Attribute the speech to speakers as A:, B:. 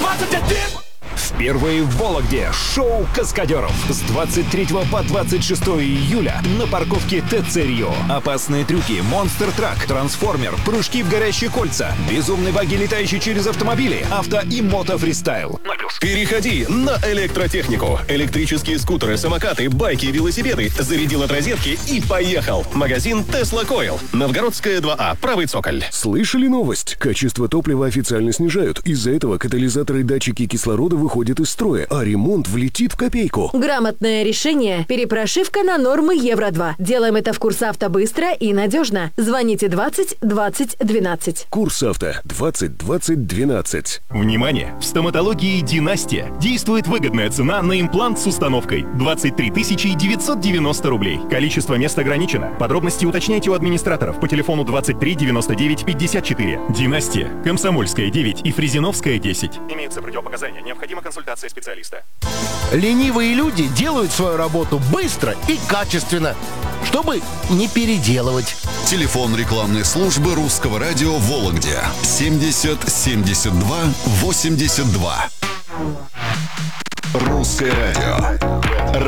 A: Впервые в Вологде шоу «Каскадеров» с 23 по 26 июля на парковке ТЦ «Рио». Опасные трюки, монстр-трак, трансформер, прыжки в горящие кольца, безумные баги, летающие через автомобили, авто и мото-фристайл.
B: Переходи на электротехнику. Электрические скутеры, самокаты, байки, велосипеды. Зарядил от розетки и поехал. Магазин Tesla Coil. Новгородская 2А. Правый цоколь.
C: Слышали новость? Качество топлива официально снижают. Из-за этого катализаторы и датчики кислорода выходят из строя, а ремонт влетит в копейку.
D: Грамотное решение. Перепрошивка на нормы Евро-2. Делаем это в Курсавто быстро и надежно. Звоните 20 20 12.
C: Курсавто 20 20 12.
E: Внимание! В стоматологии «Династия» действует выгодная цена на имплант с установкой. 23 990 рублей. Количество мест ограничено. Подробности уточняйте у администраторов по телефону 23 99 54. «Династия», Комсомольская 9 и Фрезеновская 10. Имеются противопоказания. Необходима консультация специалиста.
F: Ленивые люди делают свою работу быстро и качественно, чтобы не переделывать.
G: Телефон рекламной службы Русского радио в Вологде 70 72 82. Русское радио.